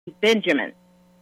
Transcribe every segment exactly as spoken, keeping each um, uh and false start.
Benjamin.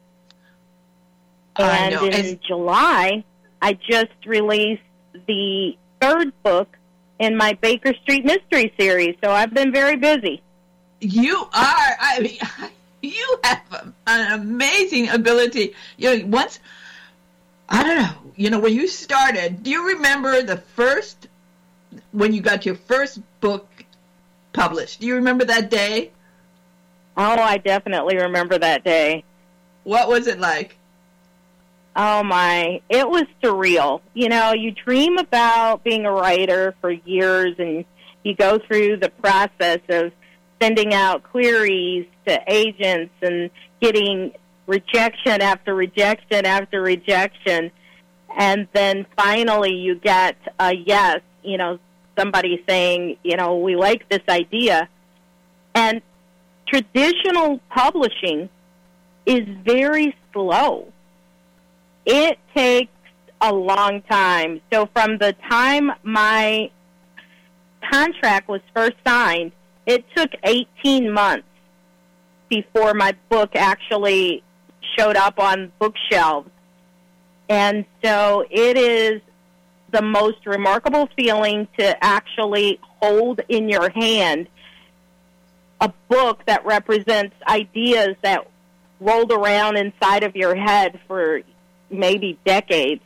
I And know. in And July, I just released the third book in my Baker Street Mystery series, so I've been very busy. you are, I mean, you have an amazing ability. You know, once, I don't know, you know, when you started, do you remember the first, when you got your first book published? Do you remember that day? Oh, I definitely remember that day. What was it like? Oh, my. It was surreal. You know, you dream about being a writer for years, and you go through the process of sending out queries to agents and getting rejection after rejection after rejection. And then finally you get a yes, you know, somebody saying, you know, we like this idea. And traditional publishing is very slow. It takes a long time. So from the time my contract was first signed, it took eighteen months before my book actually showed up on bookshelves. And so it is the most remarkable feeling to actually hold in your hand a book that represents ideas that rolled around inside of your head for maybe decades.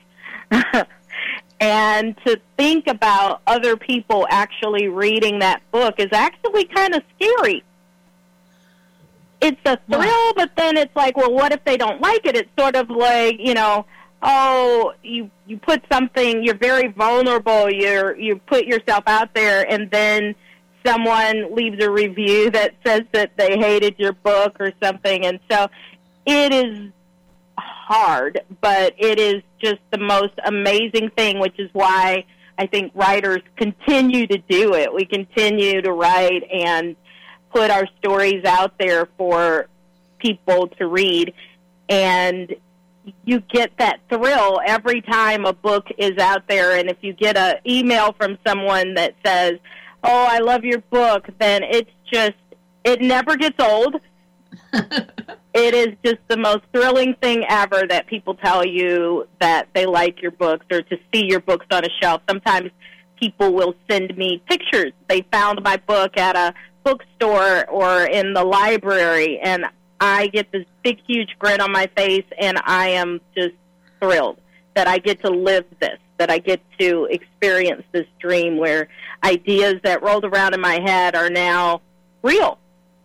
And to think about other people actually reading that book is actually kind of scary. It's a thrill, but then it's like, well, what if they don't like it? It's sort of like, you know, oh, you you put something, you're very vulnerable, you're you put yourself out there, and then someone leaves a review that says that they hated your book or something. And so it is hard, but it is just the most amazing thing, which is why I think writers continue to do it. We continue to write and put our stories out there for people to read, and you get that thrill every time a book is out there. And if you get an email from someone that says, oh, I love your book, then it's just, it never gets old. It is just the most thrilling thing ever that people tell you that they like your books or to see your books on a shelf. Sometimes people will send me pictures. They found my book at a bookstore or in the library, and I get this big, huge grin on my face, and I am just thrilled that I get to live this, that I get to experience this dream where ideas that rolled around in my head are now real.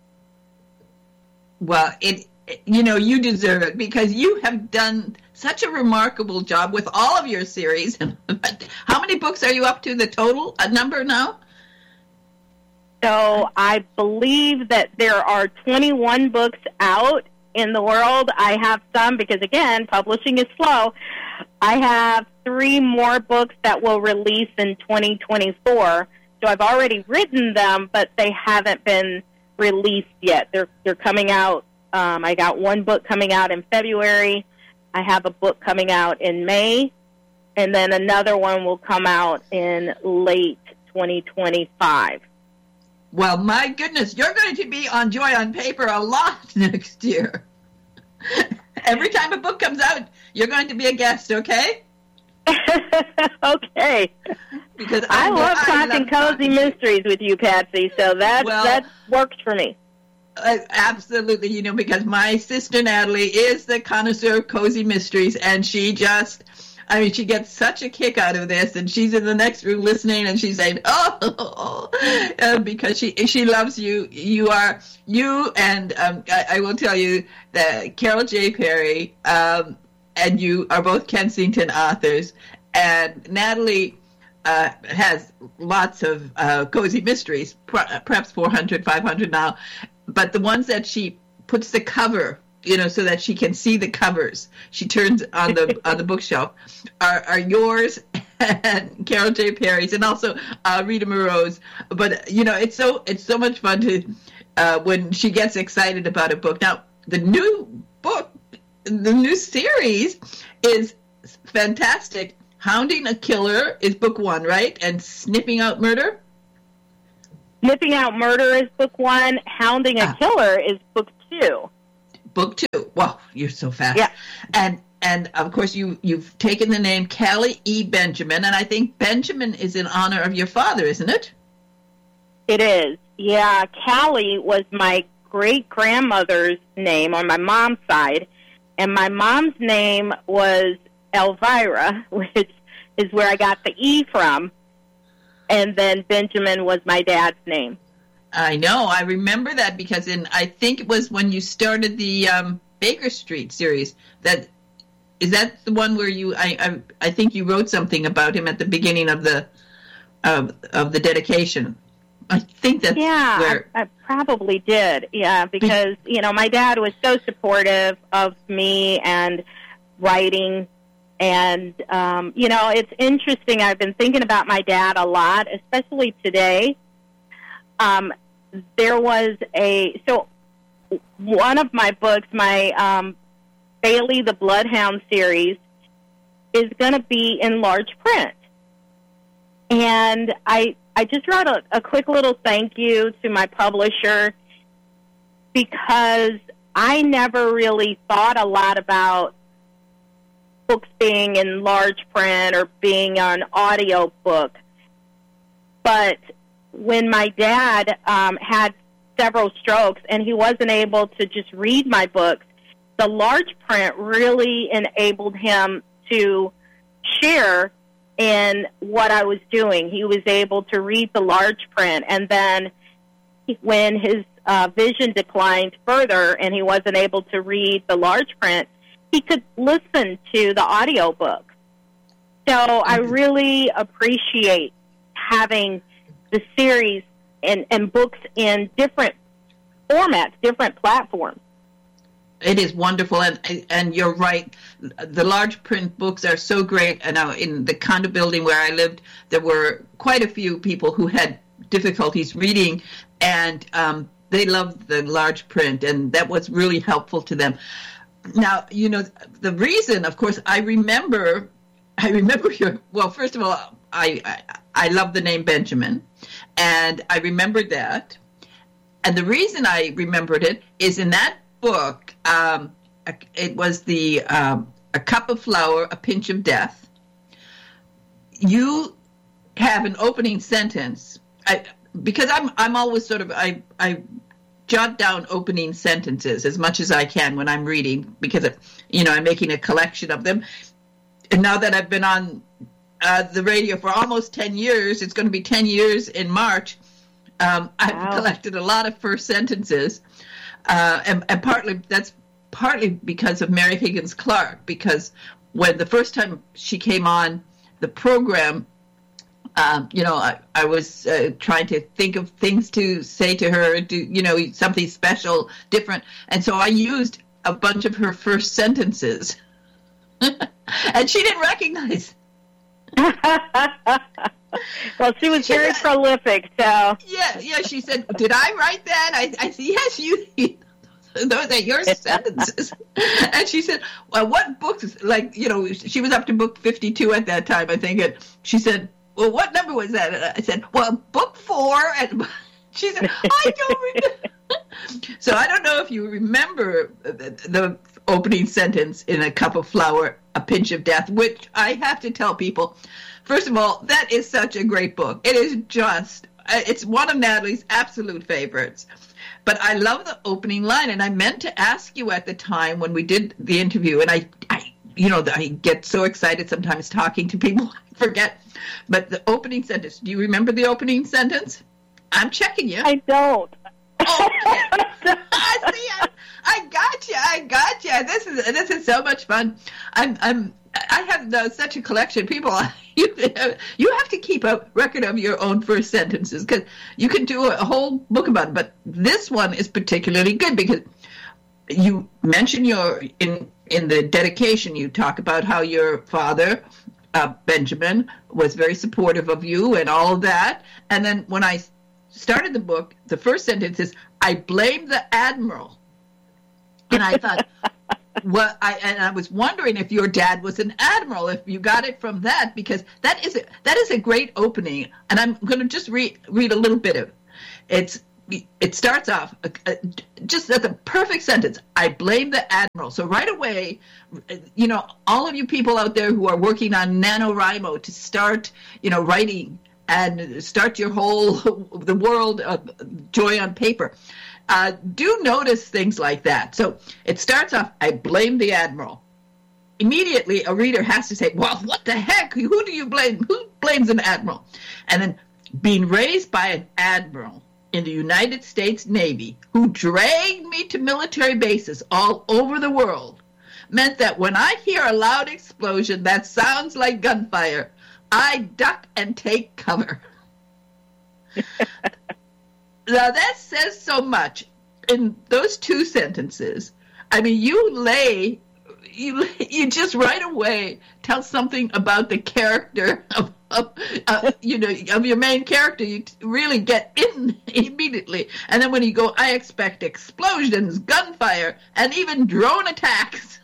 Well, it, you know, you deserve it because you have done such a remarkable job with all of your series. How many books are you up to, the total a number now? So I believe that there are twenty-one books out in the world. I have some because, again, publishing is slow. I have three more books that will release in twenty twenty-four. So I've already written them, but they haven't been released yet. They're they're coming out. Um, I got one book coming out in February. I have a book coming out in May, and then another one will come out in late twenty twenty-five. Well, my goodness, you're going to be on Joy on Paper a lot next year. Every time a book comes out, you're going to be a guest, okay? Okay. Because I, I love I talking love cozy talking. mysteries with you, Patsy, so that, Well, that works for me. Uh, absolutely, you know, because my sister Natalie is the connoisseur of cozy mysteries, and she just, I mean, she gets such a kick out of this, and she's in the next room listening, and she's saying, oh, uh, because she she loves you. You are, you, and um, I, I will tell you that Carol J. Perry um, and you are both Kensington authors, and Natalie uh, has lots of uh, cozy mysteries, perhaps four hundred, five hundred now, but the ones that she puts the cover, you know, so that she can see the covers, she turns on the on the bookshelf, are, are yours and Carol J. Perry's, and also uh, Rita Moreau's. But you know, it's so it's so much fun to uh, when she gets excited about a book. Now, the new book, the new series is fantastic. Hounding a Killer is book one, right? And Sniffing Out Murder? Sniffing Out Murder is book one. Hounding a Ah. Killer is book two. book two. Wow, you're so fast. Yeah. And and of course you you've taken the name Callie E. Benjamin, and I think Benjamin is in honor of your father, isn't it? It is. Yeah, Callie was my great-grandmother's name on my mom's side, and my mom's name was Elvira, which is where I got the E from, and then Benjamin was my dad's name. I know. I remember that because in I think it was when you started the um, Baker Street series. That is that the one where you I I, I think you wrote something about him at the beginning of the of of the dedication. I think that's yeah, where... I, I probably did. Yeah, because, you know, my dad was so supportive of me and writing. And, um, you know, it's interesting. I've been thinking about my dad a lot, especially today. Um, there was a... So one of my books, my um, Bailey the Bloodhound series, is going to be in large print. And I... I just wrote a, a quick little thank you to my publisher because I never really thought a lot about books being in large print or being an audio book. But when my dad um, had several strokes and he wasn't able to just read my books, the large print really enabled him to share in what I was doing. He was able to read the large print, and then when his uh, vision declined further and he wasn't able to read the large print, he could listen to the audiobook. So I really appreciate having the series and, and books in different formats, different platforms. It is wonderful, and and you're right. The large print books are so great. And now in the condo building where I lived, there were quite a few people who had difficulties reading, and um, they loved the large print, and that was really helpful to them. Now, you know, the reason, of course, I remember, I remember your, well, first of all, I, I, I love the name Benjamin, and I remembered that. And the reason I remembered it is in that book, um, it was the um, A Cup of Flour, A Pinch of Death. You have an opening sentence, I, because I'm I'm always sort of, I, I jot down opening sentences as much as I can when I'm reading, because, you know, I'm making a collection of them. And now that I've been on uh, the radio for almost ten years, it's going to be ten years in March, um, I've wow. collected a lot of first sentences. Uh, and, and partly that's partly because of Mary Higgins Clark, because when the first time she came on the program, um, you know, I, I was uh, trying to think of things to say to her, do you know, something special, different, and so I used a bunch of her first sentences, and she didn't recognize. Well, she was very said, prolific, so. Yeah, yeah, she said, did I write that? I, I said, yes, you, those are your sentences. And she said, well, what books, like, you know, she was up to book fifty-two at that time, I think. And she said, well, what number was that? And I said, well, book four. And she said, I don't remember. So I don't know if you remember the, the opening sentence in A Cup of Flour, A Pinch of Death, which I have to tell people, first of all, that is such a great book. It is just, it's one of Natalie's absolute favorites. But I love the opening line, and I meant to ask you at the time when we did the interview, and I, I you know, I get so excited sometimes talking to people, I forget. But the opening sentence, do you remember the opening sentence? I'm checking you. I don't. Okay. I see. I, I got you. I got you. This is this is so much fun. I'm I'm I have uh, such a collection. People, you you have to keep a record of your own first sentences, because you can do a, a whole book about it. But this one is particularly good because you mention your in in the dedication. You talk about how your father, uh, Benjamin, was very supportive of you and all of that. And then when I started the book, the first sentence is, I blame the Admiral. And I thought, well, I, and I was wondering if your dad was an admiral, if you got it from that, because that is a, that is a great opening. And I'm going to just read read a little bit of it. It's, it starts off uh, uh, just at the perfect sentence. I blame the admiral. So right away, you know, all of you people out there who are working on NaNoWriMo to start, you know, writing and start your whole, the world of joy on paper, uh, do notice things like that. So it starts off, I blame the admiral. Immediately, a reader has to say, well, what the heck? Who do you blame? Who blames an admiral? And then, being raised by an admiral in the United States Navy who dragged me to military bases all over the world meant that when I hear a loud explosion that sounds like gunfire, I duck and take cover. Now, that says so much in those two sentences. I mean, you lay... You you just right away tell something about the character of, of uh, you know of your main character. You really get in immediately, and then when you go, I expect explosions, gunfire, and even drone attacks.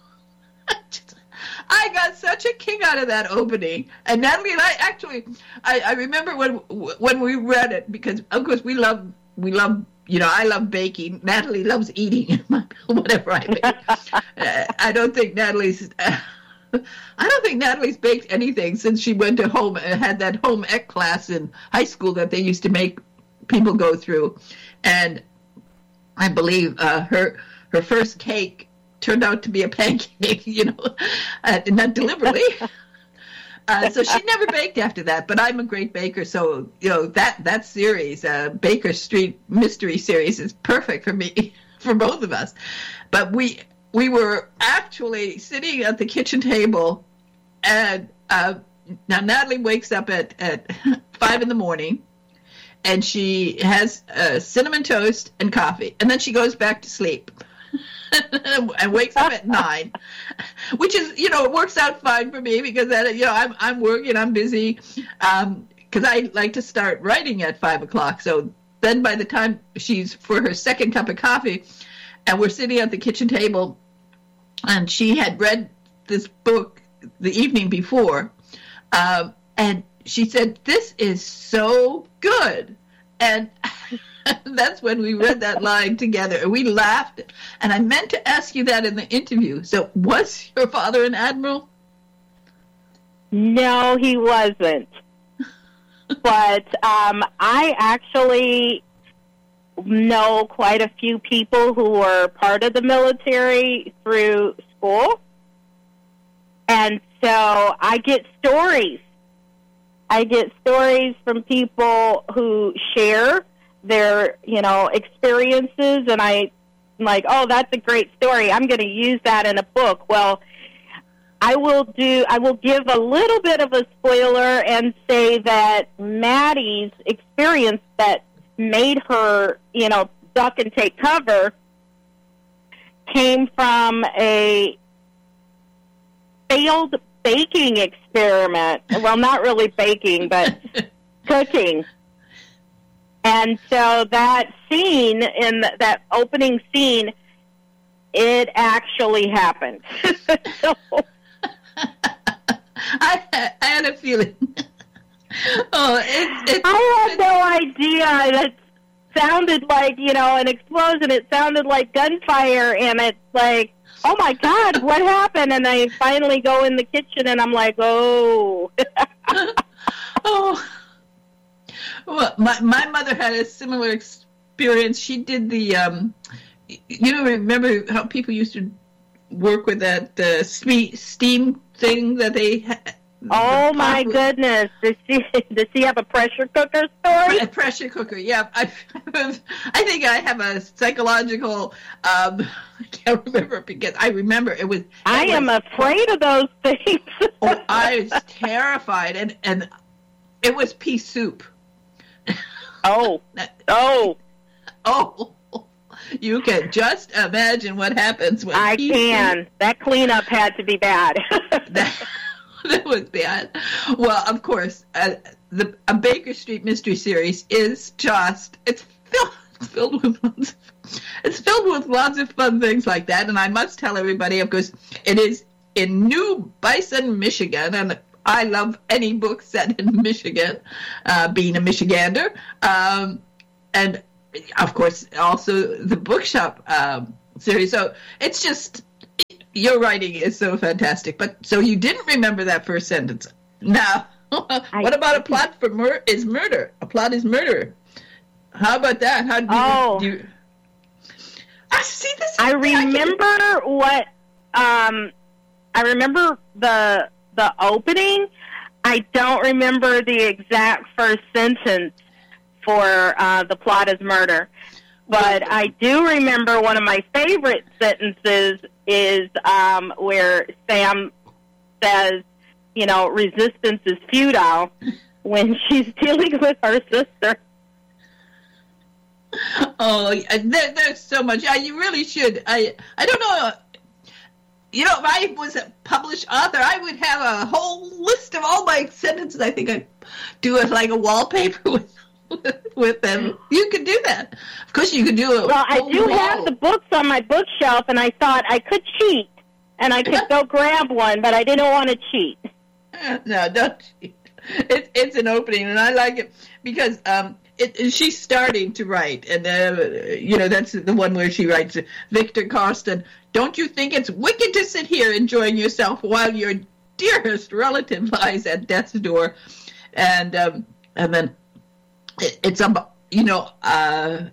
I got such a kick out of that opening, and Natalie and I actually, I, I remember when when we read it, because of course we love we love. You know, I love baking. Natalie loves eating whatever I make. uh, I don't think Natalie's. Uh, I don't think Natalie's baked anything since she went to home and had that home ec class in high school that they used to make people go through, and I believe uh, her her first cake turned out to be a pancake. You know, uh, not deliberately. Uh, so she never baked after that, but I'm a great baker, so you know that that series, uh, Baker Street Mystery Series, is perfect for me, for both of us. But we we were actually sitting at the kitchen table, and uh, now Natalie wakes up at, at five in the morning, and she has uh, cinnamon toast and coffee, and then she goes back to sleep. And wakes up at nine, which is, you know, it works out fine for me because, that, you know, I'm I'm working, I'm busy, um, because I like to start writing at five o'clock. So then by the time she's for her second cup of coffee, and we're sitting at the kitchen table, and she had read this book the evening before, um, and she said, "This is so good," and. That's when we read that line together, and we laughed. And I meant to ask you that in the interview. So, was your father an admiral? No, he wasn't. But um, I actually know quite a few people who were part of the military through school. And so I get stories. I get stories from people who share their, you know, experiences, and I, I'm like, oh, that's a great story. I'm going to use that in a book. Well, I will do, I will give a little bit of a spoiler and say that Maddie's experience that made her, you know, duck and take cover came from a failed baking experiment. Well, not really baking, but cooking. And so that scene, in the, that opening scene, it actually happened. So, I, I had a feeling. Oh, it, it, I had no idea. That sounded like, you know, an explosion. It sounded like gunfire, and it's like, oh my God, what happened? And I finally go in the kitchen, and I'm like, oh. Oh. Well, my my mother had a similar experience. She did the, um, you know, remember how people used to work with that uh, steam thing that they had? Oh, my goodness. Does she, does she have a pressure cooker story? A pressure cooker, yeah. I, I think I have a psychological, um, I can't remember because I remember it was. It I was, am afraid of those things. Oh, I was terrified, and, and it was pea soup. Oh, oh, oh! You can just imagine what happens when I can. Soup. That cleanup had to be bad. that, that was bad. Well, of course, uh, the a Baker Street Mystery Series is just it's filled, it's filled with lots of, it's filled with lots of fun things like that. And I must tell everybody, of course, it is in New Bison, Michigan, and I love any book set in Michigan, uh, being a Michigander. Um, and of course, also the bookshop um, series. So it's just, your writing is so fantastic. But so you didn't remember that first sentence. Now, what about a plot for mur- is murder? A plot is murder. How about that? How do you? Oh. Do you I see this. I remember I what. Um, I remember the the opening. I don't remember the exact first sentence for uh, the plot is murder, but I do remember one of my favorite sentences is um, where Sam says, "You know, resistance is futile," when she's dealing with her sister. Oh, there, there's so much. Yeah, you really should. I I don't know. You know, if I was a published author, I would have a whole list of all my sentences. I think I'd do it like a wallpaper with with them. You could do that. Of course, you could do it. Well, I do wall. have the books on my bookshelf, and I thought I could cheat, and I could go grab one, but I didn't want to cheat. No, don't cheat. It, it's an opening, and I like it because um, it, she's starting to write, and uh, you know that's the one where she writes, Victor Carston, don't you think it's wicked to sit here enjoying yourself while your dearest relative lies at death's door? And um, and then it, it's um, you know uh,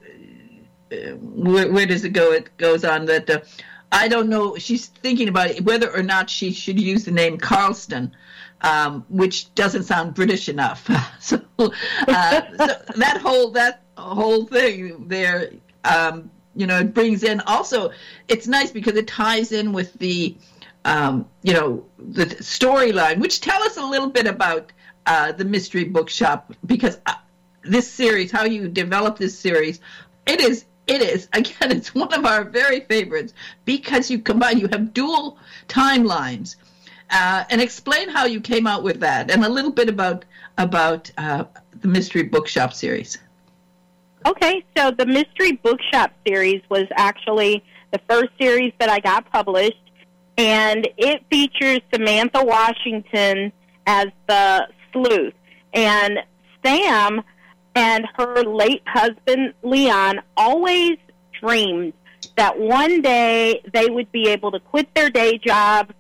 where, where does it go? It goes on that uh, I don't know. She's thinking about it, whether or not she should use the name Carlston. Um, which doesn't sound British enough. so, uh, so that whole that whole thing there, um, you know, it brings in also. It's nice because it ties in with the, um, you know, the storyline. Which tell us a little bit about uh, the Mystery Bookshop, because uh, this series, how you develop this series, it is. It is again. It's one of our very favorites because you combine. You have dual timelines. Uh, and explain how you came out with that, and a little bit about about uh, the Mystery Bookshop series. Okay, so the Mystery Bookshop series was actually the first series that I got published, and it features Samantha Washington as the sleuth. And Sam and her late husband, Leon, always dreamed that one day they would be able to quit their day job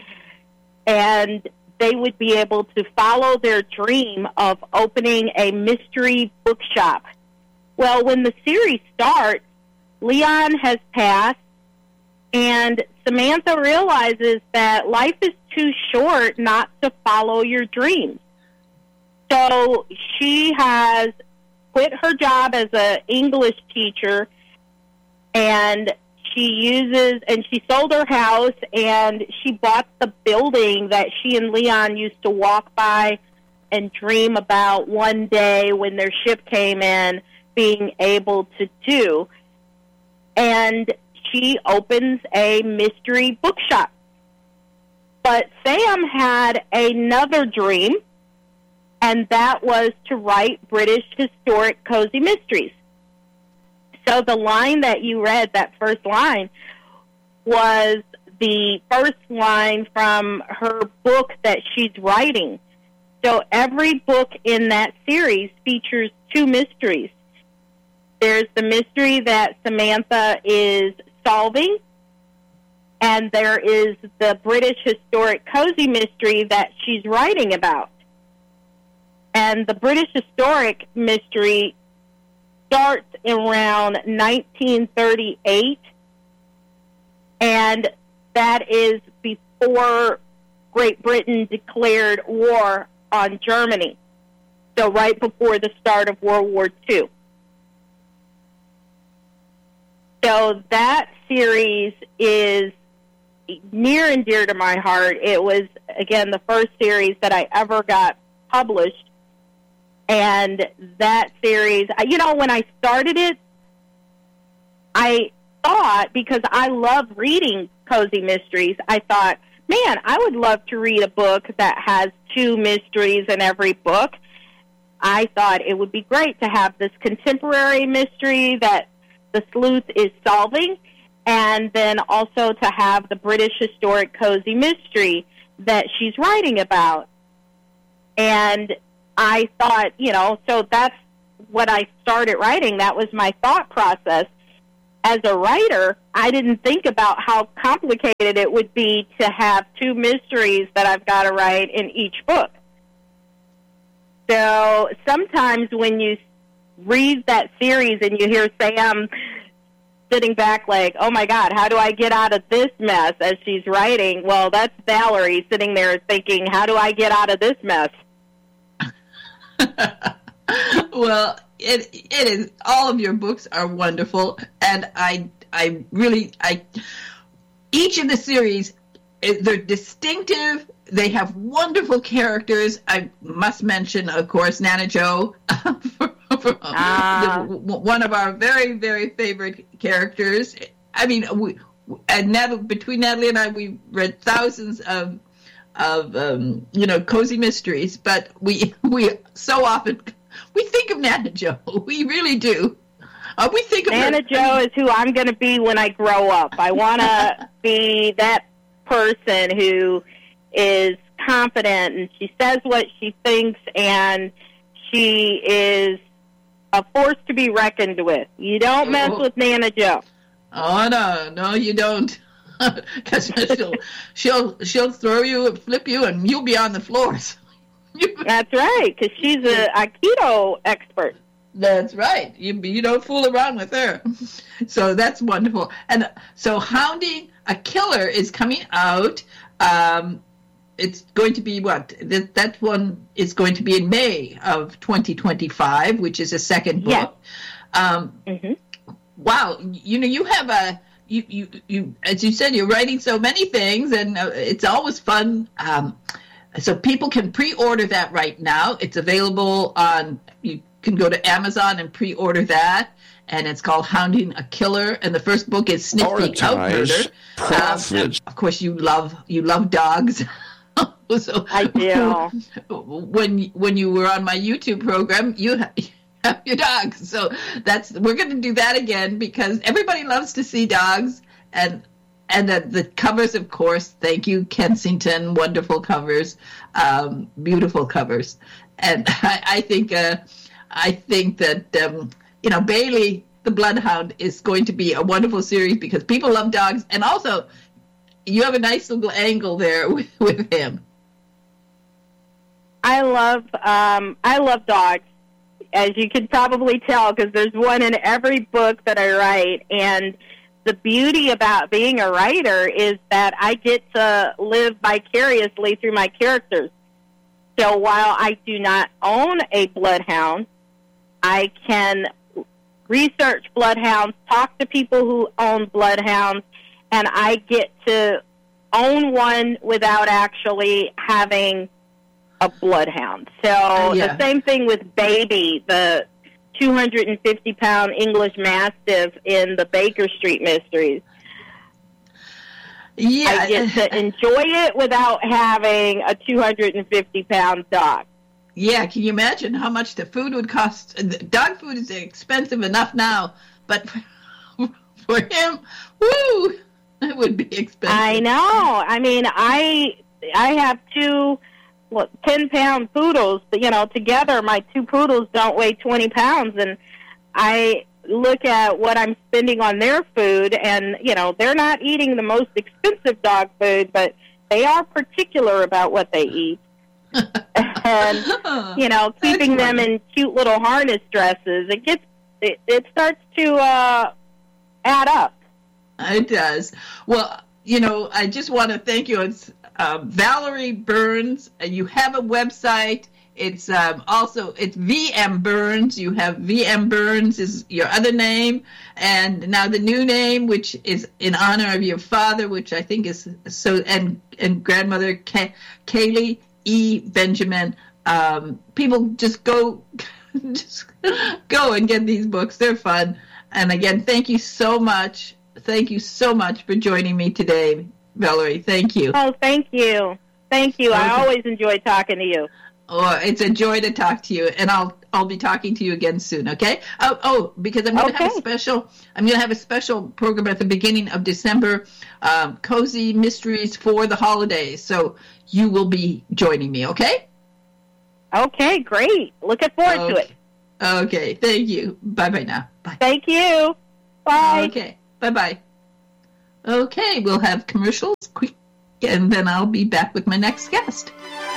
and they would be able to follow their dream of opening a mystery bookshop. Well, when the series starts, Leon has passed, and Samantha realizes that life is too short not to follow your dreams. So she has quit her job as an English teacher, and she uses, and she sold her house, and she bought the building that she and Leon used to walk by and dream about one day when their ship came in being able to do. And she opens a mystery bookshop. But Sam had another dream, and that was to write British historic cozy mysteries. So the line that you read, that first line, was the first line from her book that she's writing. So every book in that series features two mysteries. There's the mystery that Samantha is solving, and there is the British historic cozy mystery that she's writing about. And the British historic mystery starts around nineteen thirty-eight, and that is before Great Britain declared war on Germany, so right before the start of World War Two. So that series is near and dear to my heart. It was, again, the first series that I ever got published. And that series, you know, when I started it, I thought, because I love reading cozy mysteries, I thought, man, I would love to read a book that has two mysteries in every book. I thought it would be great to have this contemporary mystery that the sleuth is solving, and then also to have the British historic cozy mystery that she's writing about. And I thought, you know, so that's when I started writing, that was my thought process. As a writer, I didn't think about how complicated it would be to have two mysteries that I've got to write in each book. So sometimes when you read that series and you hear Sam sitting back like, oh, my God, how do I get out of this mess as she's writing? Well, that's Valerie sitting there thinking, how do I get out of this mess? Well, it it is. All of your books are wonderful, and I I really I each of the series, they're distinctive. They have wonderful characters. I must mention, of course, Nana Jo, ah. the, one of our very very favorite characters. I mean, we and Natalie, between Natalie and I, we read thousands of of um, you know cozy mysteries, but we we so often. We think of Nana Jo. We really do. Uh, we think of Nana her. Jo is who I'm going to be when I grow up. I want to be that person who is confident and she says what she thinks and she is a force to be reckoned with. You don't mess Oh. with Nana Jo. Oh no, no, you don't. Because she'll she'll she'll throw you, flip you, and you'll be on the floors. That's right, because she's a Aikido expert. That's right. You you don't fool around with her. So that's wonderful. And so Hounding a Killer is coming out. Um, it's going to be what? That, that one is going to be in May of twenty twenty-five, which is a second book. Yes. Um, Mm-hmm. Wow. You know, you have a, you, you, you, as you said, you're writing so many things, and uh, it's always fun. Um, So people can pre-order that right now. It's available on, you can go to Amazon and pre-order that. And it's called Hounding a Killer. And the first book is Sniffing Out Murder. Um, of course, you love you love dogs. So I do. When when you were on my YouTube program, you have your dogs. So that's we're going to do that again because everybody loves to see dogs. And And the, the covers, of course, thank you, Kensington, wonderful covers, um, beautiful covers. And I, I think uh, I think that, um, you know, Bailey, the Bloodhound, is going to be a wonderful series because people love dogs. And also, you have a nice little angle there with, with him. I love um, I love dogs, as you can probably tell, because there's one in every book that I write. And the beauty about being a writer is that I get to live vicariously through my characters. So while I do not own a bloodhound, I can research bloodhounds, talk to people who own bloodhounds, and I get to own one without actually having a bloodhound. So Uh, yeah. the same thing with Baby, the two hundred fifty pound English Mastiff in the Baker Street Mysteries. Yeah. I get to enjoy it without having a two hundred fifty pound dog. Yeah, can you imagine how much the food would cost? Dog food is expensive enough now, but for, for him, woo, it would be expensive. I know. I mean, I I have two what, ten pound poodles, but, you know, together my two poodles don't weigh twenty pounds, and I look at what I'm spending on their food, and, you know, they're not eating the most expensive dog food, but they are particular about what they eat. And, you know, keeping them in cute little harness dresses, it gets, it, it starts to uh, add up. It does. Well, you know, I just want to thank you. It's uh, Valerie Burns, and you have a website. It's um, also, it's V M Burns. You have V M Burns is your other name. And now the new name, which is in honor of your father, which I think is so, and, and grandmother Kay- Kaylee E. Benjamin. Um, people just go, just go and get these books. They're fun. And again, thank you so much. Thank you so much for joining me today, Valerie. Thank you. Oh, thank you. Thank you. Okay. I always enjoy talking to you. Oh, it's a joy to talk to you, and I'll I'll be talking to you again soon. Okay? Oh, oh, because I'm going to Okay. have a special. I'm going to have a special program at the beginning of December, um, cozy mysteries for the holidays. So you will be joining me. Okay? Okay, great. Looking forward to Okay. it. Okay, thank you. Bye-bye now. Bye. Thank you. Bye. Okay, bye-bye. Okay, we'll have commercials quick, and then I'll be back with my next guest.